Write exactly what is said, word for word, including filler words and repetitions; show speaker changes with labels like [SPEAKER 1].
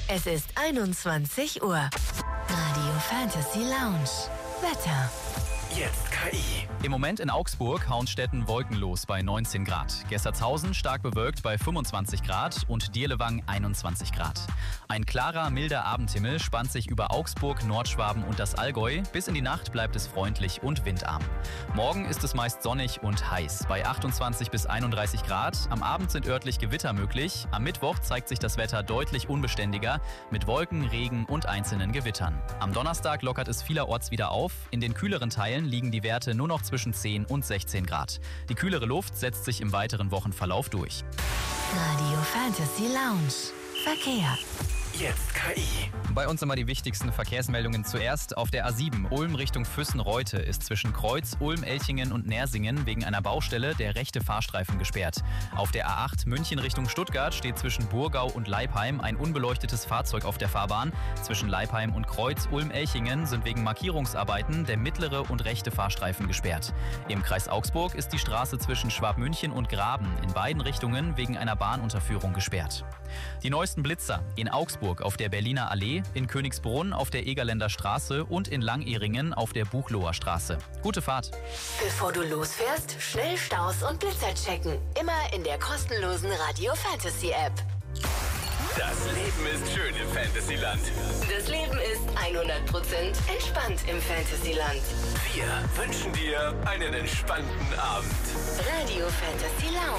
[SPEAKER 1] Es ist einundzwanzig Uhr. Radio Fantasy Lounge. Wetter.
[SPEAKER 2] Jetzt K I.
[SPEAKER 3] Im Moment in Augsburg, Hauenstetten wolkenlos bei neunzehn Grad. Gerstertshausen stark bewölkt bei fünfundzwanzig Grad und Dierlewang einundzwanzig Grad. Ein klarer, milder Abendhimmel spannt sich über Augsburg, Nordschwaben und das Allgäu. Bis in die Nacht bleibt es freundlich und windarm. Morgen ist es meist sonnig und heiß bei achtundzwanzig bis einunddreißig Grad. Am Abend sind örtlich Gewitter möglich. Am Mittwoch zeigt sich das Wetter deutlich unbeständiger mit Wolken, Regen und einzelnen Gewittern. Am Donnerstag lockert es vielerorts wieder auf. In den kühleren Teilen liegen die Werte nur noch zwischen zehn und sechzehn Grad. Die kühlere Luft setzt sich im weiteren Wochenverlauf durch.
[SPEAKER 1] Radio Fantasy Lounge. Verkehr.
[SPEAKER 2] Jetzt K I.
[SPEAKER 3] Bei uns immer die wichtigsten Verkehrsmeldungen zuerst. Auf der A sieben Ulm Richtung Füssen-Reute ist zwischen Kreuz, Ulm, Elchingen und Nersingen wegen einer Baustelle der rechte Fahrstreifen gesperrt. Auf der A acht München Richtung Stuttgart steht zwischen Burgau und Leipheim ein unbeleuchtetes Fahrzeug auf der Fahrbahn. Zwischen Leipheim und Kreuz, Ulm, Elchingen sind wegen Markierungsarbeiten der mittlere und rechte Fahrstreifen gesperrt. Im Kreis Augsburg ist die Straße zwischen Schwabmünchen und Graben in beiden Richtungen wegen einer Bahnunterführung gesperrt. Die neuesten Blitzer in Augsburg auf der Berliner Allee, in Königsbrunn auf der Egerländer Straße und in Langehringen auf der Buchloher Straße. Gute Fahrt!
[SPEAKER 1] Bevor du losfährst, schnell Staus und Blitzer checken. Immer in der kostenlosen Radio Fantasy App.
[SPEAKER 2] Das Leben ist schön im Fantasyland.
[SPEAKER 1] Das Leben ist hundert Prozent entspannt im Fantasyland.
[SPEAKER 2] Wir wünschen dir einen entspannten Abend.
[SPEAKER 1] Radio Fantasy Lounge.